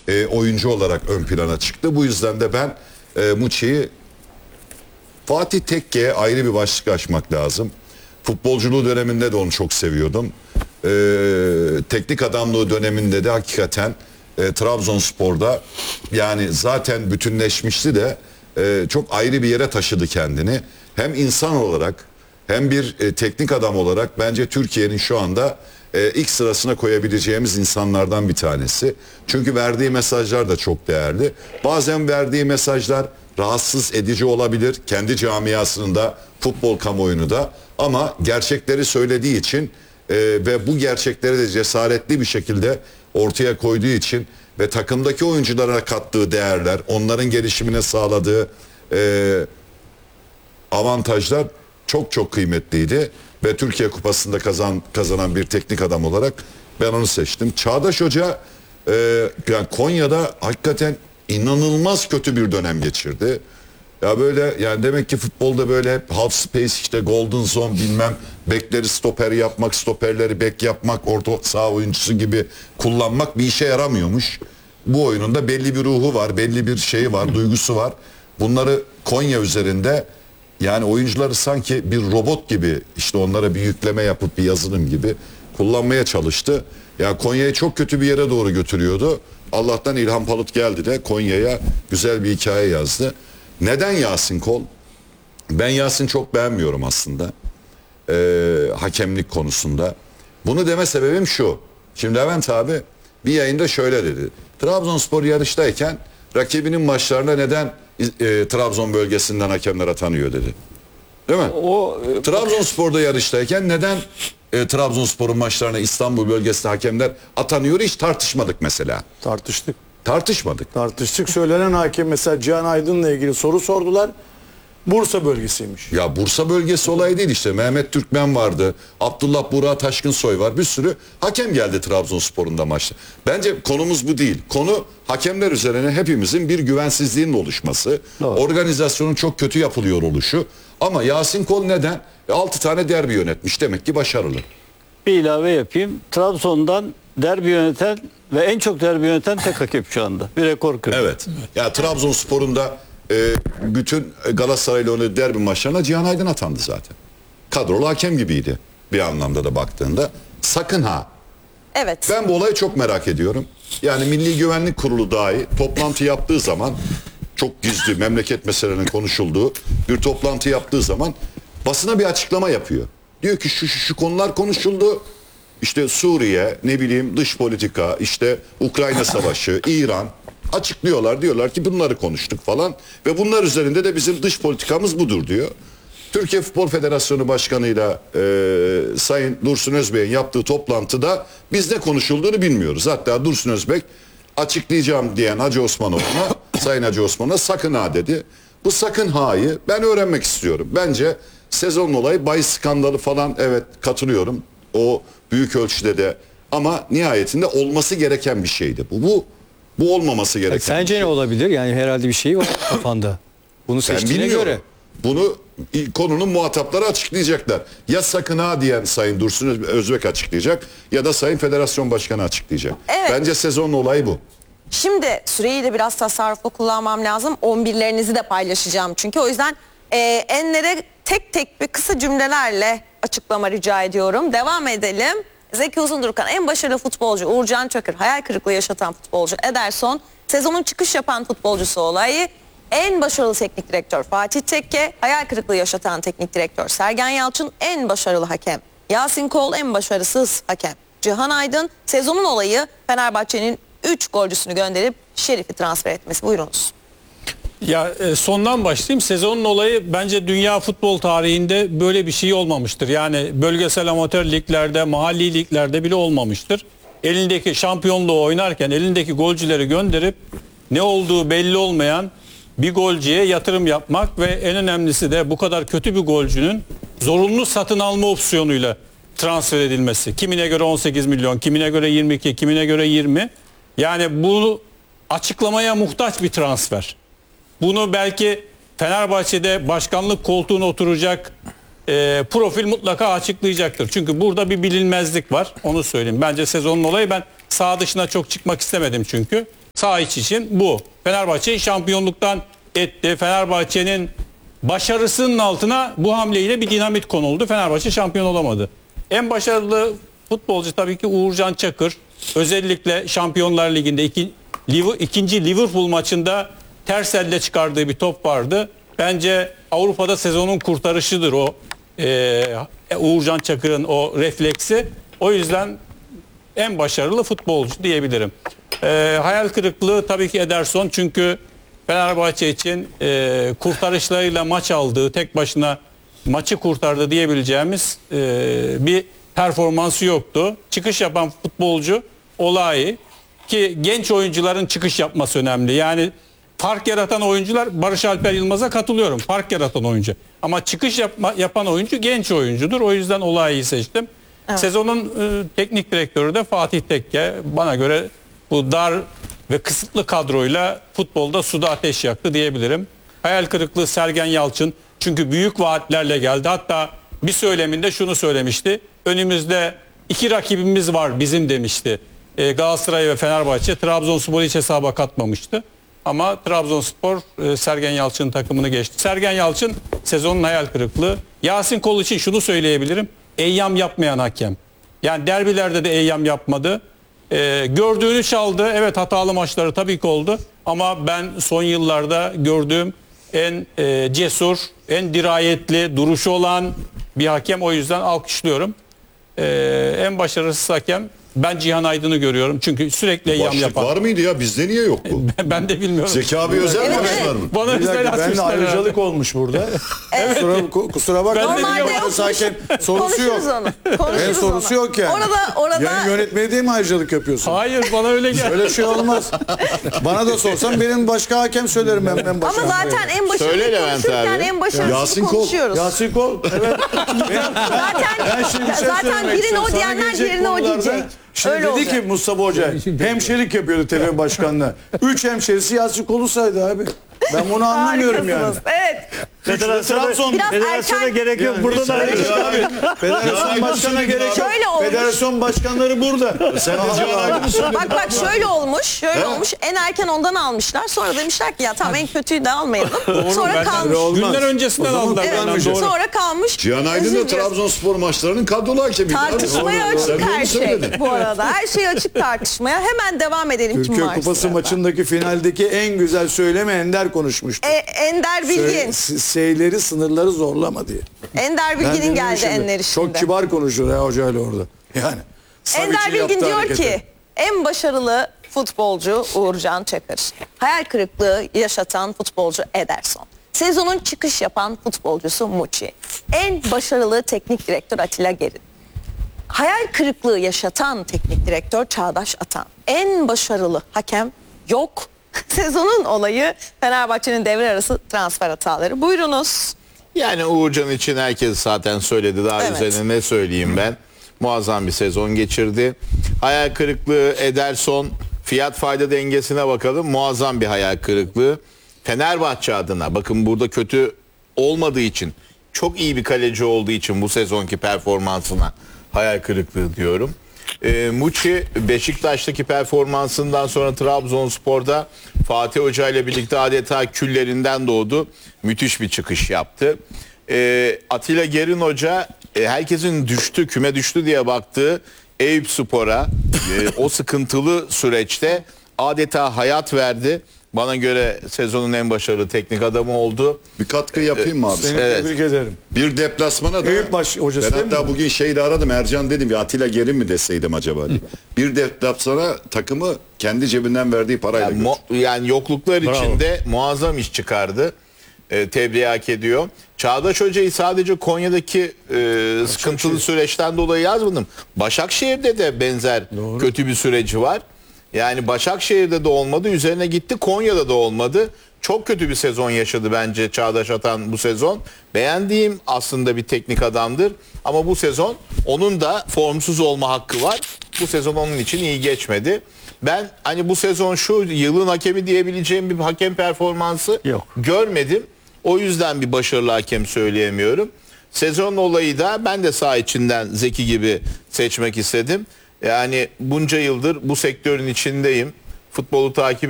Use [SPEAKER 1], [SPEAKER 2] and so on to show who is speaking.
[SPEAKER 1] oyuncu olarak ön plana çıktı. Bu yüzden de ben Muçi'yi, Fatih Tekke'ye ayrı bir başlık açmak lazım. Futbolculuğu döneminde de onu çok seviyordum. Teknik adamlığı döneminde de hakikaten Trabzonspor'da yani zaten bütünleşmişti de çok ayrı bir yere taşıdı kendini. Hem insan olarak hem bir teknik adam olarak bence Türkiye'nin şu anda ilk sırasına koyabileceğimiz insanlardan bir tanesi. Çünkü verdiği mesajlar da çok değerli. Bazen verdiği mesajlar rahatsız edici olabilir kendi camiasının da, futbol kamuoyunu da, ama gerçekleri söylediği için ve bu gerçekleri de cesaretli bir şekilde ortaya koyduğu için ve takımdaki oyunculara kattığı değerler, onların gelişimine sağladığı avantajlar çok çok kıymetliydi ve Türkiye Kupası'nda kazanan bir teknik adam olarak ben onu seçtim. Çağdaş Hoca yani Konya'da hakikaten inanılmaz kötü bir dönem geçirdi. Ya böyle yani demek ki futbolda böyle hep half space, işte golden zone, bilmem bekleri stoper yapmak, stoperleri bek yapmak, orta saha oyuncusu gibi kullanmak bir işe yaramıyormuş. Bu oyunun da belli bir ruhu var, belli bir şeyi var, duygusu var. Bunları Konya üzerinde, yani oyuncuları sanki bir robot gibi, işte onlara bir yükleme yapıp bir yazılım gibi kullanmaya çalıştı. Ya Konya'yı çok kötü bir yere doğru götürüyordu. Allah'tan İlhan Palut geldi de Konya'ya güzel bir hikaye yazdı. Neden Yasin Kol? Ben Yasin çok beğenmiyorum aslında. Hakemlik konusunda. Bunu deme sebebim şu. Şimdi Levent abi bir yayında şöyle dedi. Trabzonspor yarıştayken rakibinin maçlarına neden Trabzon bölgesinden hakemler atanıyor dedi. Değil mi? Trabzonspor'da yarıştayken neden Trabzonspor'un maçlarına İstanbul bölgesinde hakemler atanıyor, hiç tartışmadık mesela.
[SPEAKER 2] Tartıştık. Söylenen hakem mesela Cihan Aydın'la ilgili soru sordular. Bursa bölgesiymiş.
[SPEAKER 1] Ya Bursa bölgesi olayı değil işte. Mehmet Türkmen vardı. Abdullah Burak Taşkınsoy var. Bir sürü hakem geldi Trabzonspor'un da maçta. Bence konumuz bu değil. Konu hakemler üzerine hepimizin bir güvensizliğinin oluşması. Doğru. Organizasyonun çok kötü yapılıyor oluşu. Ama Yasin Kol neden? 6 tane derbi yönetmiş. Demek ki başarılı.
[SPEAKER 3] Bir ilave yapayım. Trabzon'dan derbi yöneten ve en çok derbi yöneten tek hakem şu anda. Bir rekor kırdı.
[SPEAKER 1] Evet. Ya Trabzonspor'un da bütün Galatasaray'la oynadığı derbi maçlarına Cihan Aydın atandı zaten. Kadrolu hakem gibiydi bir anlamda da baktığında. Sakın ha.
[SPEAKER 4] Evet.
[SPEAKER 1] Ben bu olayı çok merak ediyorum. Yani Milli Güvenlik Kurulu dahi toplantı yaptığı zaman, çok gizli memleket meselelerinin konuşulduğu bir toplantı yaptığı zaman basına bir açıklama yapıyor. Diyor ki şu konular konuşuldu. İşte Suriye, ne bileyim dış politika, işte Ukrayna savaşı, İran, açıklıyorlar, diyorlar ki bunları konuştuk falan ve bunlar üzerinde de bizim dış politikamız budur diyor. Türkiye Futbol Federasyonu Başkanı'yla Sayın Dursun Özbek'in yaptığı toplantıda biz ne konuşulduğunu bilmiyoruz. Hatta Dursun Özbek açıklayacağım diyen Hacı Osmanoğlu'na, Sayın Hacı Osman'a sakın ha dedi. Bu sakın ha'yı ben öğrenmek istiyorum. Bence sezonun olayı bahis skandalı falan, evet katılıyorum. O büyük ölçüde de, ama nihayetinde olması gereken bir şeydi. Bu olmaması gereken.
[SPEAKER 5] Sence ne olabilir? Yani herhalde bir şey var kafanda. Bunu seçtiğine göre.
[SPEAKER 1] Bunu konunun muhatapları açıklayacaklar. Ya sakın ha diyen Sayın Dursun Özbek açıklayacak ya da Sayın Federasyon Başkanı açıklayacak.
[SPEAKER 4] Evet.
[SPEAKER 1] Bence sezonun olayı bu.
[SPEAKER 4] Şimdi süreyi de biraz tasarruflu kullanmam lazım. 11'lerinizi de paylaşacağım çünkü. O yüzden Enler'e tek tek bir kısa cümlelerle açıklama rica ediyorum. Devam edelim. Zeki Uzundurkan en başarılı futbolcu Uğurcan Çakır, hayal kırıklığı yaşatan futbolcu Ederson, sezonun çıkış yapan futbolcusu Olayı, en başarılı teknik direktör Fatih Tekke, hayal kırıklığı yaşatan teknik direktör Sergen Yalçın, en başarılı hakem Yasin Kol, en başarısız hakem Cihan Aydın, sezonun olayı Fenerbahçe'nin 3 golcüsünü gönderip Şerif'i transfer etmesi. Buyurunuz.
[SPEAKER 6] Ya sondan başlayayım. Sezonun olayı bence dünya futbol tarihinde böyle bir şey olmamıştır. Yani bölgesel amatör liglerde, mahalli liglerde bile olmamıştır. Elindeki şampiyonluğu oynarken elindeki golcüleri gönderip ne olduğu belli olmayan bir golcüye yatırım yapmak ve en önemlisi de bu kadar kötü bir golcünün zorunlu satın alma opsiyonuyla transfer edilmesi. Kimine göre 18 milyon, kimine göre 22, kimine göre 20. Yani bu açıklamaya muhtaç bir transfer. Bunu belki Fenerbahçe'de başkanlık koltuğuna oturacak profil mutlaka açıklayacaktır. Çünkü burada bir bilinmezlik var. Onu söyleyeyim. Bence sezonun olayı, ben saha dışına çok çıkmak istemedim çünkü. Sağ iç için bu. Fenerbahçe'yi şampiyonluktan etti. Fenerbahçe'nin başarısının altına bu hamleyle bir dinamit konuldu. Fenerbahçe şampiyon olamadı. En başarılı futbolcu tabii ki Uğurcan Çakır. Özellikle Şampiyonlar Ligi'nde ikinci Liverpool maçında ters elle çıkardığı bir top vardı. Bence Avrupa'da sezonun kurtarışıdır o Uğurcan Çakır'ın o refleksi. O yüzden en başarılı futbolcu diyebilirim. Hayal kırıklığı tabii ki Ederson, çünkü Fenerbahçe için kurtarışlarıyla maç aldığı, tek başına maçı kurtardı diyebileceğimiz bir performansı yoktu. Çıkış yapan futbolcu Olay, ki genç oyuncuların çıkış yapması önemli. Yani fark yaratan oyuncular, Barış Alper Yılmaz'a katılıyorum. Fark yaratan oyuncu. Ama çıkış yapan oyuncu genç oyuncudur. O yüzden Olay'ı seçtim. Evet. Sezonun teknik direktörü de Fatih Tekke. Bana göre bu dar ve kısıtlı kadroyla futbolda suda ateş yaktı diyebilirim. Hayal kırıklığı Sergen Yalçın. Çünkü büyük vaatlerle geldi. Hatta bir söyleminde şunu söylemişti. Önümüzde 2 rakibimiz var bizim demişti. Galatasaray ve Fenerbahçe. Trabzonspor hiç hesaba katmamıştı. Ama Trabzonspor Sergen Yalçın takımını geçti. Sergen Yalçın sezonun hayal kırıklığı. Yasin Kol için şunu söyleyebilirim. Eyyam yapmayan hakem. Yani derbilerde de eyyam yapmadı. Gördüğünü çaldı. Evet, hatalı maçları tabii ki oldu. Ama ben son yıllarda gördüğüm en cesur, en dirayetli duruşu olan bir hakem. O yüzden alkışlıyorum. En başarısız hakem ben Cihan Aydın'ı görüyorum. Çünkü sürekli eyyam
[SPEAKER 1] Başlık
[SPEAKER 6] yapan.
[SPEAKER 1] var mıydı ya? Bizde niye yok bu?
[SPEAKER 6] Ben de bilmiyorum.
[SPEAKER 1] Zeki abi özel mi var mı?
[SPEAKER 6] Bana
[SPEAKER 2] Bir
[SPEAKER 6] özel
[SPEAKER 2] dakika, benimle
[SPEAKER 6] açmışlar herhalde.
[SPEAKER 2] ayrıcalık olmuş burada. Kusura bakma.
[SPEAKER 6] Ben de
[SPEAKER 4] Normalde
[SPEAKER 6] biliyorum.
[SPEAKER 4] yokmuş.
[SPEAKER 2] Hakem sorusu yok.
[SPEAKER 4] Konuşuruz onu. Konuşuruz
[SPEAKER 2] En sorusu
[SPEAKER 4] onu.
[SPEAKER 2] yok yani.
[SPEAKER 4] Orada
[SPEAKER 2] Yani yönetmeye değil mi ayrıcalık yapıyorsun?
[SPEAKER 6] Hayır, bana öyle geldi.
[SPEAKER 2] Öyle şey olmaz. Bana da sorsan benim başka hakem söylerim ben
[SPEAKER 4] ama
[SPEAKER 2] başka.
[SPEAKER 4] zaten en başarılı
[SPEAKER 7] Söyle Levent
[SPEAKER 4] konuşurken
[SPEAKER 7] abi.
[SPEAKER 4] en başarılısını
[SPEAKER 1] Yasin Kol.
[SPEAKER 4] konuşuyoruz.
[SPEAKER 2] Yasin Kol. Evet. Ben şimdi bir şey
[SPEAKER 4] Zaten
[SPEAKER 2] söylemek
[SPEAKER 4] birine o
[SPEAKER 2] istiyorum. Sana
[SPEAKER 4] diyenler
[SPEAKER 2] gelecek
[SPEAKER 4] diğerine o
[SPEAKER 2] konularda-
[SPEAKER 4] diyecek.
[SPEAKER 2] Şimdi
[SPEAKER 4] Öyle
[SPEAKER 2] dedi
[SPEAKER 4] olacak.
[SPEAKER 2] ki Mustafa Hoca hemşerik yapıyordu TV başkanına. 3 hemşerisi Yasin Kol'u saydı abi. Ben bunu anlamıyorum yani.
[SPEAKER 4] Harikasınız. Evet.
[SPEAKER 2] Trabzon
[SPEAKER 4] Biraz
[SPEAKER 3] Federasyona
[SPEAKER 4] erken-
[SPEAKER 3] gerek yok. Burada da
[SPEAKER 2] Federasyon başkanına gerek yok.
[SPEAKER 4] Şöyle olmuş.
[SPEAKER 2] Federasyon başkanları burada.
[SPEAKER 1] Sen de Cihan Aydın'ı söyledin.
[SPEAKER 4] Bak şöyle olmuş. Olmuş. En erken ondan almışlar. Sonra demişler ki ya tamam en kötüyü de almayalım. Sonra
[SPEAKER 6] ben-
[SPEAKER 4] kalmış.
[SPEAKER 2] Olmaz.
[SPEAKER 6] Günler öncesinden
[SPEAKER 2] O zaman
[SPEAKER 6] aldılar.
[SPEAKER 4] Evet,
[SPEAKER 6] benden, doğru.
[SPEAKER 4] sonra kalmış.
[SPEAKER 1] Cihan Aydın
[SPEAKER 4] Özür
[SPEAKER 1] da
[SPEAKER 4] diliyoruz.
[SPEAKER 1] Trabzonspor maçlarının kadrolu hakemiydi.
[SPEAKER 4] Tartışmaya
[SPEAKER 1] Sen
[SPEAKER 4] açık
[SPEAKER 1] de onu
[SPEAKER 4] her şey
[SPEAKER 1] söyledin.
[SPEAKER 4] bu arada. Her şey açık tartışmaya. Hemen devam edelim. Kim
[SPEAKER 2] Türkiye
[SPEAKER 4] var
[SPEAKER 2] Kupası
[SPEAKER 4] sırada?
[SPEAKER 2] maçındaki finaldeki en güzel söylemi Ender konuşmuştu.
[SPEAKER 4] Ender Bilgin.
[SPEAKER 2] Şeyleri, sınırları zorlama diye.
[SPEAKER 4] Ender
[SPEAKER 2] Ben
[SPEAKER 4] Bilgin'in
[SPEAKER 2] dinledim
[SPEAKER 4] geldi
[SPEAKER 2] şimdi.
[SPEAKER 4] enleri şimdi.
[SPEAKER 2] Çok kibar konuşuyor ya hocayla orada. Yani.
[SPEAKER 4] Ender
[SPEAKER 2] Savic'in
[SPEAKER 4] Bilgin
[SPEAKER 2] yaptığı
[SPEAKER 4] diyor
[SPEAKER 2] hareketi.
[SPEAKER 4] ki en başarılı futbolcu Uğurcan Çakır. Hayal kırıklığı yaşatan futbolcu Ederson. Sezonun çıkış yapan futbolcusu Muçi. En başarılı teknik direktör Atilla Gerin. Hayal kırıklığı yaşatan teknik direktör Çağdaş Atan. En başarılı hakem yok. Sezonun olayı Fenerbahçe'nin devre arası transfer hataları. Buyurunuz.
[SPEAKER 7] Yani Uğurcan için herkes zaten söyledi. Daha
[SPEAKER 4] Evet.
[SPEAKER 7] üzerine ne söyleyeyim ben. Muazzam bir sezon geçirdi. Hayal kırıklığı Ederson, fiyat fayda dengesine bakalım. Muazzam bir hayal kırıklığı. Fenerbahçe adına bakın burada kötü olmadığı için, çok iyi bir kaleci olduğu için bu sezonki performansına hayal kırıklığı diyorum. Muçi Beşiktaş'taki performansından sonra Trabzonspor'da Fatih Hoca ile birlikte adeta küllerinden doğdu. Müthiş bir çıkış yaptı. Atilla Gerin Hoca herkesin küme düştü diye baktığı Eyüpspor'a o sıkıntılı süreçte adeta hayat verdi. Bana göre sezonun en başarılı teknik adamı oldu.
[SPEAKER 1] Bir katkı yapayım mı abi?
[SPEAKER 2] Seni
[SPEAKER 7] Evet.
[SPEAKER 2] tebrik ederim.
[SPEAKER 1] Bir deplasmana da
[SPEAKER 2] Eyüp hocası
[SPEAKER 1] ben
[SPEAKER 2] değil
[SPEAKER 1] hatta
[SPEAKER 2] mi?
[SPEAKER 1] bugün şeyde aradım, Ercan dedim ya, Atilla Gerin mi deseydim acaba diye. Bir deplasmana takımı kendi cebinden verdiği parayla
[SPEAKER 7] Yani,
[SPEAKER 1] götürdü.
[SPEAKER 7] yani yokluklar içinde muazzam iş çıkardı. Tebriği hak ediyor. Çağdaş Hoca'yı sadece Konya'daki sıkıntılı süreçten dolayı yazmadım. Başakşehir'de de benzer kötü bir süreci var. Yani Başakşehir'de de olmadı. Üzerine gitti, Konya'da da olmadı. Çok kötü bir sezon yaşadı bence Çağdaş Atan bu sezon. Beğendiğim aslında bir teknik adamdır. Ama bu sezon onun da formsuz olma hakkı var. Bu sezon onun için iyi geçmedi. Ben hani bu sezon şu yılın hakemi diyebileceğim bir hakem performansı
[SPEAKER 3] Yok.
[SPEAKER 7] görmedim. O yüzden bir başarılı hakem söyleyemiyorum. Sezon olayı da ben de saha içinden Zeki gibi seçmek istedim. Yani bunca yıldır bu sektörün içindeyim. Futbolu takip